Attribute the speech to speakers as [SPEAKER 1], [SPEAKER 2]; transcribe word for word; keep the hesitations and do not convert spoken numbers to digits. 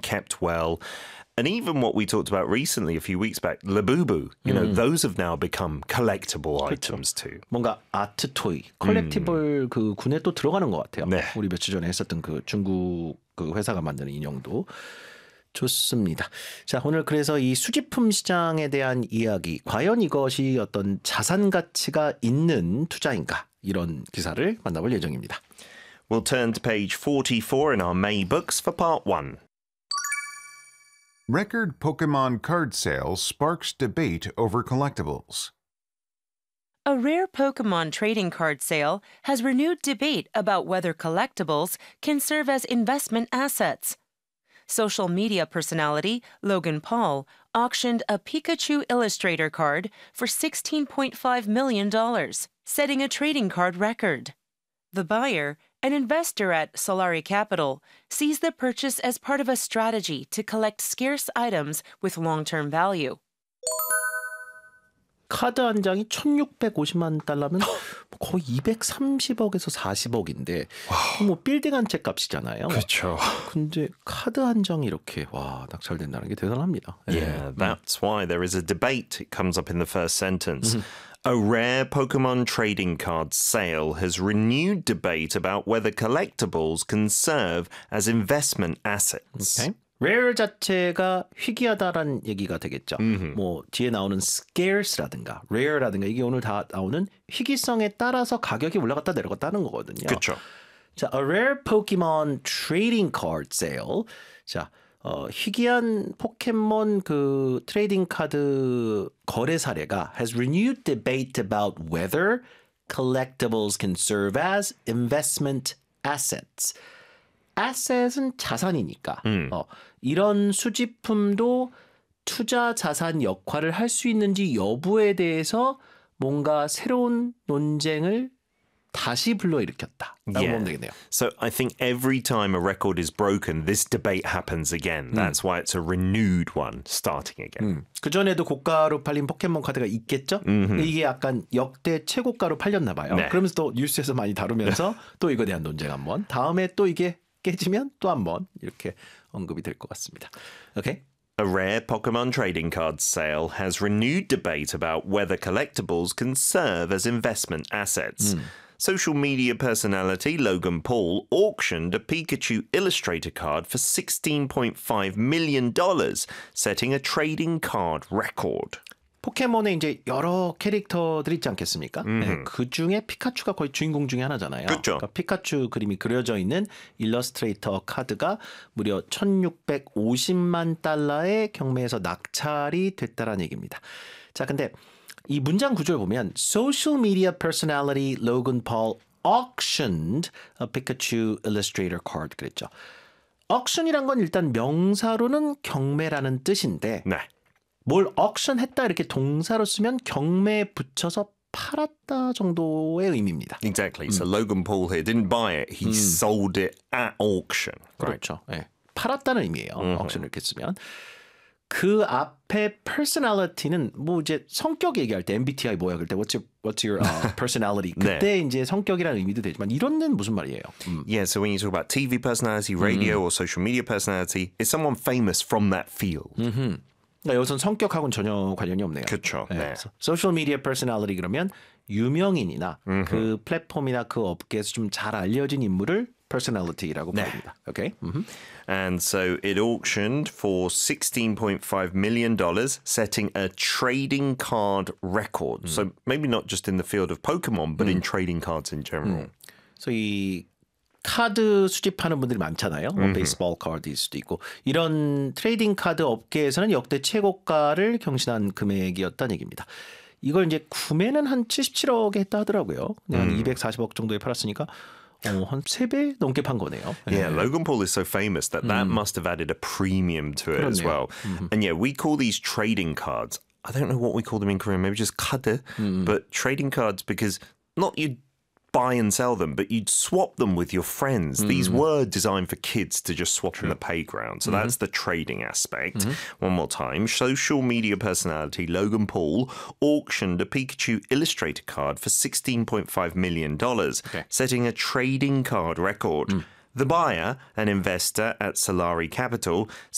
[SPEAKER 1] kept well. And even what we talked about recently a few weeks back, Labubu, you know,
[SPEAKER 2] 음.
[SPEAKER 1] those have now become collectible
[SPEAKER 2] 그렇죠.
[SPEAKER 1] items too.
[SPEAKER 2] 뭔가 아트 토이, 컬렉티블
[SPEAKER 1] 음.
[SPEAKER 2] 그 군에 또 들어가는 것 같아요.
[SPEAKER 1] 네.
[SPEAKER 2] 우리 며칠 전에 했었던 그 중국 그 회사가 만드는 인형도 좋습니다. 자, 오늘 그래서 이 수집품 시장에 대한 이야기, 과연 이것이 어떤 자산 가치가 있는 투자인가? 이런 기사를 만나볼 예정입니다.
[SPEAKER 1] We'll turn to page forty-four in our May books for part one.
[SPEAKER 3] Record Pokemon card sale sparks debate over collectibles.
[SPEAKER 4] A rare Pokemon trading card sale has renewed debate about whether collectibles can serve as investment assets. Social media personality Logan Paul auctioned a Pikachu Illustrator card for sixteen point five million dollars, setting a trading card record. The buyer, an investor at Solari Capital, sees the purchase as part of a strategy to collect scarce items with long-term value.
[SPEAKER 2] 카드 한 장이 천육백오십만 달러면 거의 이백삼십억에서 사십억인데 뭐 빌딩 한 채 값이잖아요.
[SPEAKER 1] 그렇죠.
[SPEAKER 2] 근데 카드 한 장이 이렇게 와 낙찰된다는 게 대단합니다.
[SPEAKER 1] Yeah, that's why there is a debate. It comes up in the first sentence. A rare Pokemon trading card sale has renewed debate about whether collectibles can serve as investment assets.
[SPEAKER 2] Okay. rare 자체가 희귀하다라는 얘기가 되겠죠.
[SPEAKER 1] 음흠.
[SPEAKER 2] 뭐 뒤에 나오는 scarce라든가 rare라든가 이게 오늘 다 나오는 희귀성에 따라서 가격이 올라갔다 내려갔다 하는 거거든요.
[SPEAKER 1] 그렇죠.
[SPEAKER 2] 자, a rare Pokemon trading card sale. 자, 어, 희귀한 포켓몬 그 트레이딩 카드 거래 사례가 has renewed debate about whether collectibles can serve as investment assets. asset은 자산이니까
[SPEAKER 1] 음.
[SPEAKER 2] 어, 이런 수집품도 투자 자산 역할을 할 수 있는지 여부에 대해서 뭔가 새로운 논쟁을 다시 불러일으켰다. 라고
[SPEAKER 1] Yeah.
[SPEAKER 2] 보면 되겠네요.
[SPEAKER 1] So I think every time a record is broken, this debate happens again. That's why it's a renewed one starting again.
[SPEAKER 2] 음. 그전에도 고가로 팔린 포켓몬 카드가 있겠죠? 근데 이게 약간 역대 최고가로 팔렸나 봐요.
[SPEAKER 1] 네.
[SPEAKER 2] 그러면서 또 뉴스에서 많이 다루면서 또 이거에 대한 논쟁 한번. 다음에 또 이게 깨지면 또 한번 이렇게 언급이 될 것 같습니다. 오케이?
[SPEAKER 1] A rare Pokemon trading card sale has renewed debate about whether collectibles can serve as investment assets. Social media personality Logan Paul auctioned a Pikachu Illustrator card for sixteen point five million dollars, setting a trading card record.
[SPEAKER 2] 포켓몬에 이제 여러 캐릭터들이 있지 않겠습니까? 네, 그 중에 피카츄가 거의 주인공 중에 하나잖아요.
[SPEAKER 1] 그렇죠.
[SPEAKER 2] 그러니까 피카츄 그림이 그려져 있는 일러스트레이터 카드가 무려 천육백오십만 달러의 경매에서 낙찰이 됐다라는 얘기입니다. 자, 근데 이 문장 구조를 보면 Social media personality Logan Paul auctioned a Pikachu Illustrator card 그랬죠. auction이란 건 일단 명사로는 경매라는 뜻인데
[SPEAKER 1] 네.
[SPEAKER 2] 뭘 auction했다 이렇게 동사로 쓰면 경매에 붙여서 팔았다 정도의 의미입니다.
[SPEAKER 1] Exactly. So Logan Paul here didn't buy it. He sold it at auction. Right.
[SPEAKER 2] 그렇죠. 예. 팔았다는 의미예요. auction 이렇게 쓰면. 그 앞에 personality는 뭐 이제 성격 얘기할 때 엠비티아이 뭐야 그럴 때 what's your, what's your uh, personality 그때
[SPEAKER 1] 네.
[SPEAKER 2] 이제 성격이라는 의미도 되지만 이런 데는 무슨 말이에요? 음.
[SPEAKER 1] Yeah, so when you talk about T V personality, radio or social media personality, it's someone famous from that field.
[SPEAKER 2] 그러니까 여기서는 성격하고는 전혀 관련이 없네요.
[SPEAKER 1] 그렇죠.
[SPEAKER 2] 네.
[SPEAKER 1] 네.
[SPEAKER 2] 소셜 미디어 퍼스널리티 그러면 유명인이나 그 플랫폼이나 그 업계에서 좀 잘 알려진 인물을 personality라고
[SPEAKER 1] 네.
[SPEAKER 2] 부릅니다. 오케이. 음흠.
[SPEAKER 1] And so it auctioned for sixteen point five million dollars, setting a trading card record. So maybe not just in the field of Pokemon, but in trading cards in general.
[SPEAKER 2] 그래서 이 카드 수집하는 분들이 많잖아요. 뭐 베이스볼 카드일 수도 있고 이런 트레이딩 카드 업계에서는 역대 최고가를 경신한 금액이었다는 얘기입니다. 이걸 이제 구매는 한 칠십칠억에 했다 하더라고요. 한 이백사십억 정도에 팔았으니까 어, 한 세 배 넘게 판 거네요.
[SPEAKER 1] Yeah, Logan Paul is so famous that that must have added a premium to it as
[SPEAKER 2] 그렇네요.
[SPEAKER 1] well. And yeah, we call these trading cards. I don't know what we call them in Korean, maybe just 카드, but trading cards because not you buy and sell them, but you'd swap them with your friends. These were designed for kids to just swap in the playground. So that's the trading aspect. One more time. Social media personality Logan Paul auctioned a Pikachu Illustrator card for sixteen point five million dollars,
[SPEAKER 2] Okay.
[SPEAKER 1] setting a trading card record. The buyer, an investor at Solari Capital,